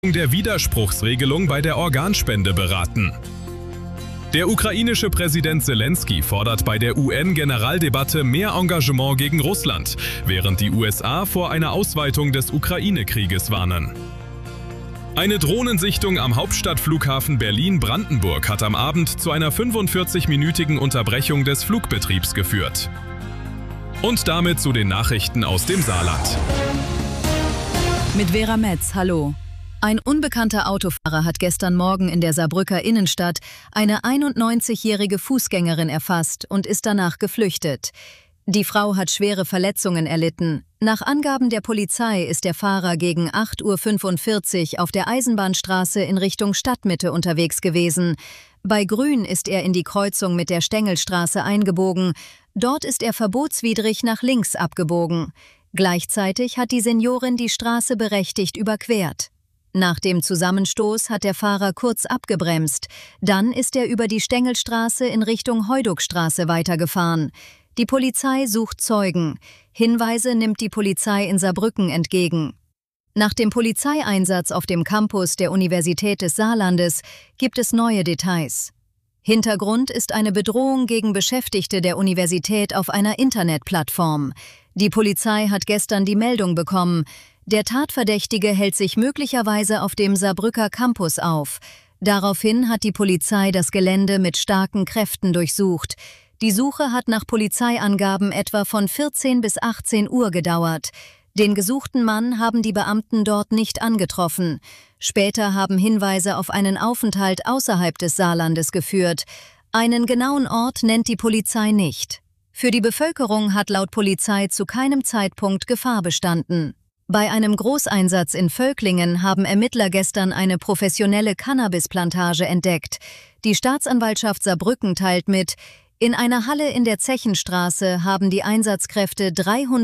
der Widerspruchsregelung bei der Organspende beraten. Der ukrainische Präsident Zelensky fordert bei der UN-Generaldebatte mehr Engagement gegen Russland, während die USA vor einer Ausweitung des Ukraine-Krieges warnen. Eine Drohnensichtung am Hauptstadtflughafen Berlin-Brandenburg hat am Abend zu einer 45-minütigen Unterbrechung des Flugbetriebs geführt. Und damit zu den Nachrichten aus dem Saarland. Mit Vera Metz, hallo. Ein unbekannter Autofahrer hat gestern Morgen in der Saarbrücker Innenstadt eine 91-jährige Fußgängerin erfasst und ist danach geflüchtet. Die Frau hat schwere Verletzungen erlitten. Nach Angaben der Polizei ist der Fahrer gegen 8:45 Uhr auf der Eisenbahnstraße in Richtung Stadtmitte unterwegs gewesen. Bei Grün ist er in die Kreuzung mit der Stengelstraße eingebogen. Dort ist er verbotswidrig nach links abgebogen. Gleichzeitig hat die Seniorin die Straße berechtigt überquert. Nach dem Zusammenstoß hat der Fahrer kurz abgebremst. Dann ist er über die Stengelstraße in Richtung Heudukstraße weitergefahren. Die Polizei sucht Zeugen. Hinweise nimmt die Polizei in Saarbrücken entgegen. Nach dem Polizeieinsatz auf dem Campus der Universität des Saarlandes gibt es neue Details. Hintergrund ist eine Bedrohung gegen Beschäftigte der Universität auf einer Internetplattform. Die Polizei hat gestern die Meldung bekommen, der Tatverdächtige hält sich möglicherweise auf dem Saarbrücker Campus auf. Daraufhin hat die Polizei das Gelände mit starken Kräften durchsucht. Die Suche hat nach Polizeiangaben etwa von 14 bis 18 Uhr gedauert. Den gesuchten Mann haben die Beamten dort nicht angetroffen. Später haben Hinweise auf einen Aufenthalt außerhalb des Saarlandes geführt. Einen genauen Ort nennt die Polizei nicht. Für die Bevölkerung hat laut Polizei zu keinem Zeitpunkt Gefahr bestanden. Bei einem Großeinsatz in Völklingen haben Ermittler gestern eine professionelle Cannabisplantage entdeckt. Die Staatsanwaltschaft Saarbrücken teilt mit, in einer Halle in der Zechenstraße haben die Einsatzkräfte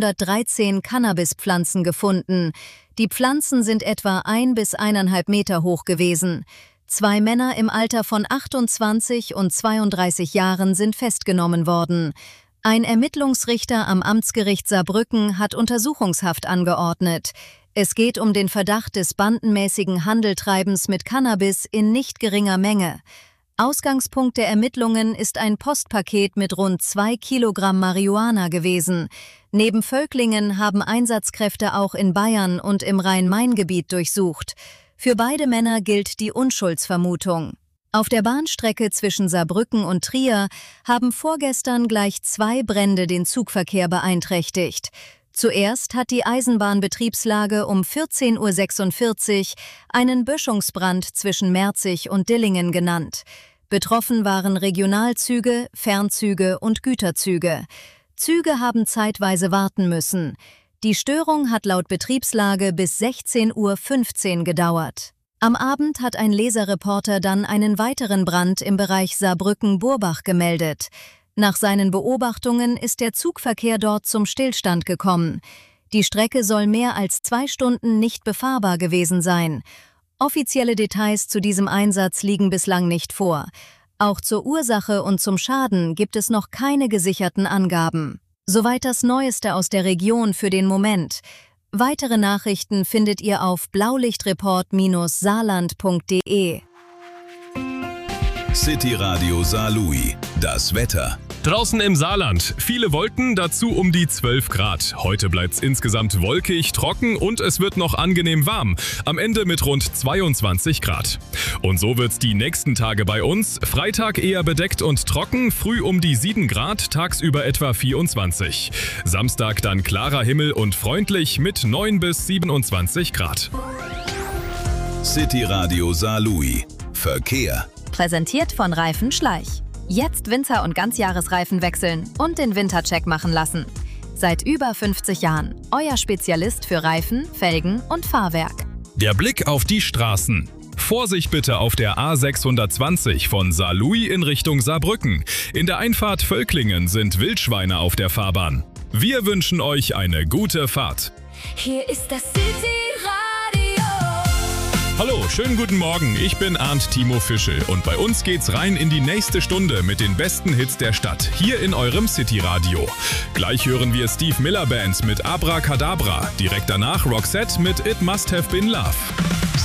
313 Cannabispflanzen gefunden. Die Pflanzen sind etwa 1 bis 1,5 Meter hoch gewesen. 2 Männer im Alter von 28 und 32 Jahren sind festgenommen worden. Ein Ermittlungsrichter am Amtsgericht Saarbrücken hat Untersuchungshaft angeordnet. Es geht um den Verdacht des bandenmäßigen Handeltreibens mit Cannabis in nicht geringer Menge. Ausgangspunkt der Ermittlungen ist ein Postpaket mit rund 2 Kilogramm Marihuana gewesen. Neben Völklingen haben Einsatzkräfte auch in Bayern und im Rhein-Main-Gebiet durchsucht. Für beide Männer gilt die Unschuldsvermutung. Auf der Bahnstrecke zwischen Saarbrücken und Trier haben vorgestern gleich 2 Brände den Zugverkehr beeinträchtigt. Zuerst hat die Eisenbahnbetriebslage um 14:46 Uhr einen Böschungsbrand zwischen Merzig und Dillingen genannt. Betroffen waren Regionalzüge, Fernzüge und Güterzüge. Züge haben zeitweise warten müssen. Die Störung hat laut Betriebslage bis 16:15 Uhr gedauert. Am Abend hat ein Leserreporter dann einen weiteren Brand im Bereich Saarbrücken-Burbach gemeldet. Nach seinen Beobachtungen ist der Zugverkehr dort zum Stillstand gekommen. Die Strecke soll mehr als 2 Stunden nicht befahrbar gewesen sein. Offizielle Details zu diesem Einsatz liegen bislang nicht vor. Auch zur Ursache und zum Schaden gibt es noch keine gesicherten Angaben. Soweit das Neueste aus der Region für den Moment. Weitere Nachrichten findet ihr auf blaulichtreport-saarland.de. City Radio Saarlouis. Das Wetter. Draußen im Saarland. Viele Wolken, dazu um die 12 Grad. Heute bleibt's insgesamt wolkig, trocken und es wird noch angenehm warm. Am Ende mit rund 22 Grad. Und so wird's die nächsten Tage bei uns. Freitag eher bedeckt und trocken, früh um die 7 Grad, tagsüber etwa 24. Samstag dann klarer Himmel und freundlich mit 9 bis 27 Grad. City Radio Saarlouis. Verkehr. Präsentiert von Reifen Schleich. Jetzt Winter- und Ganzjahresreifen wechseln und den Wintercheck machen lassen. Seit über 50 Jahren euer Spezialist für Reifen, Felgen und Fahrwerk. Der Blick auf die Straßen. Vorsicht bitte auf der A620 von Saarlouis in Richtung Saarbrücken. In der Einfahrt Völklingen sind Wildschweine auf der Fahrbahn. Wir wünschen euch eine gute Fahrt. Hier ist das City Radio. Hallo, schönen guten Morgen. Ich bin Arndt Timo Fischel und bei uns geht's rein in die nächste Stunde mit den besten Hits der Stadt, hier in eurem City Radio. Gleich hören wir Steve Miller Band mit Abracadabra, direkt danach Roxette mit It Must Have Been Love.